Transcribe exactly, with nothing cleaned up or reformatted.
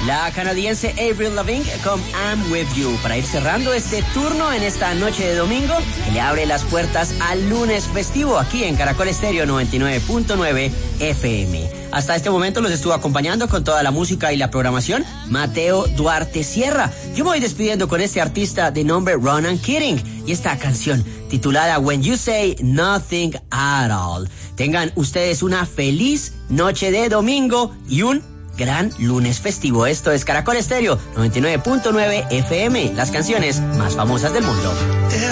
La canadiense Avril Lavigne con I'm With You, para ir cerrando este turno en esta noche de domingo que le abre las puertas al lunes festivo aquí en Caracol Estéreo noventa y nueve punto nueve F M. Hasta este momento los estuvo acompañando con toda la música y la programación Mateo Duarte Sierra. Yo me voy despidiendo con este artista de nombre Ronan Keating y esta canción titulada When You Say Nothing At All. Tengan ustedes una feliz noche de domingo y un gran lunes festivo. Esto es Caracol Estéreo noventa y nueve punto nueve F M, las canciones más famosas del mundo.